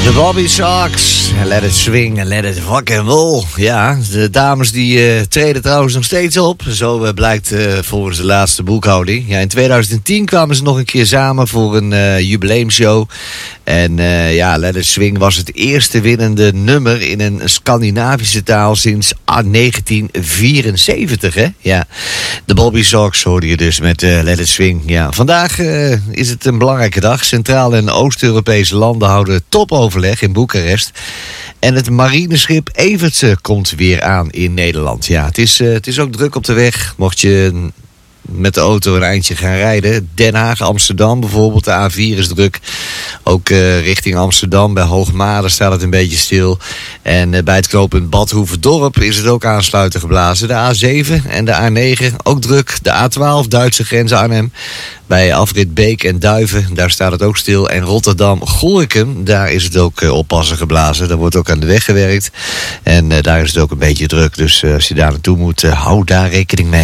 De Bobby Sox, let it swing and let it rock and roll. Ja, de dames die treden trouwens nog steeds op. Zo blijkt volgens de laatste boekhouding. Ja, in 2010 kwamen ze nog een keer samen voor een jubileumshow. En ja, Let It Swing was het eerste winnende nummer in een Scandinavische taal sinds 1974, hè? Ja, de Bobby Sox hoorde je dus met Let It Swing. Ja, vandaag is het een belangrijke dag. Centraal- en Oost-Europese landen houden topoverleg in Boekarest. En het marineschip Evertse komt weer aan in Nederland. Ja, het is ook druk op de weg. Mocht je met de auto een eindje gaan rijden. Den Haag, Amsterdam bijvoorbeeld. De A4 is druk. Ook richting Amsterdam. Bij Hoogmade staat het een beetje stil. En bij het knooppunt Badhoevedorp is het ook aansluiten geblazen. De A7 en de A9 ook druk. De A12, Duitse grens Arnhem. Bij afrit Beek en Duiven, daar staat het ook stil. En Rotterdam-Gorinchem, daar is het ook oppassen geblazen. Daar wordt ook aan de weg gewerkt. En daar is het ook een beetje druk. Dus als je daar naartoe moet, hou daar rekening mee.